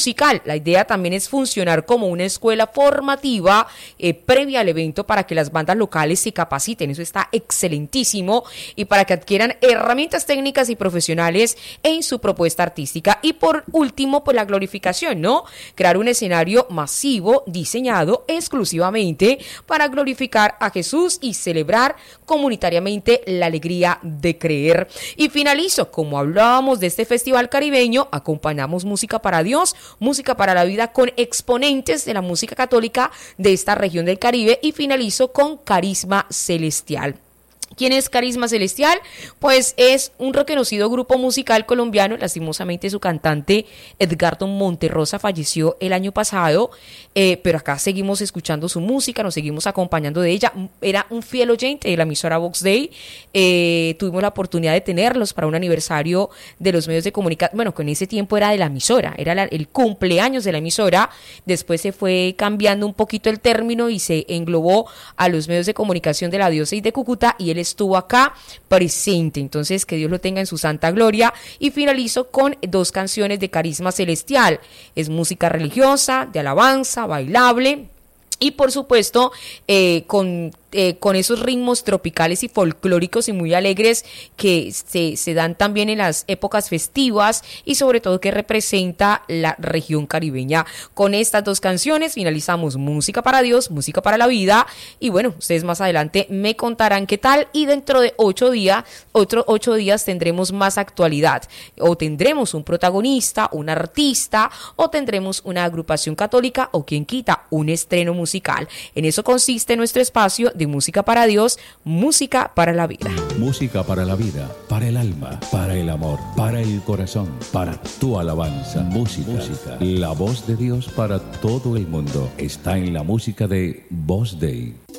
musical. La idea también es funcionar como una escuela formativa previa al evento para que las bandas locales se capaciten. Eso está excelentísimo, y para que adquieran herramientas técnicas y profesionales en su propuesta artística. Y por último, pues la glorificación, ¿no? Crear un escenario masivo diseñado exclusivamente para glorificar a Jesús y celebrar comunitariamente la alegría de creer. Y finalizo, como hablábamos de este festival caribeño, acompañamos música para Dios, música para la vida, con exponentes de la música católica de esta región del Caribe, y finalizo con Carisma Celestial. ¿Quién es Carisma Celestial? Pues es un reconocido grupo musical colombiano. Lastimosamente su cantante Edgardo Monterrosa falleció el año pasado, pero acá seguimos escuchando su música, nos seguimos acompañando de ella. Era un fiel oyente de la emisora Vox Day. Tuvimos la oportunidad de tenerlos para un aniversario de los medios de comunicación. Bueno, que en ese tiempo era de la emisora, era el cumpleaños de la emisora. Después se fue cambiando un poquito el término y se englobó a los medios de comunicación de la Diócesis de Cúcuta, y él estuvo acá presente. Entonces, que Dios lo tenga en su santa gloria. Y finalizo con 2 canciones de Carisma Celestial. Es música religiosa, de alabanza, bailable, y por supuesto con esos ritmos tropicales y folclóricos y muy alegres que se dan también en las épocas festivas, y sobre todo que representa la región caribeña. Con estas 2 canciones finalizamos Música para Dios, Música para la Vida, y bueno, ustedes más adelante me contarán qué tal, y dentro de 8 días tendremos más actualidad, o tendremos un protagonista, un artista, o tendremos una agrupación católica, o quien quita, un estreno musical. En eso consiste nuestro espacio de Música para Dios, Música para la Vida. Música para la vida, para el alma, para el amor, para el corazón, para tu alabanza. Música. La voz de Dios para todo el mundo está en la música de Vox Day.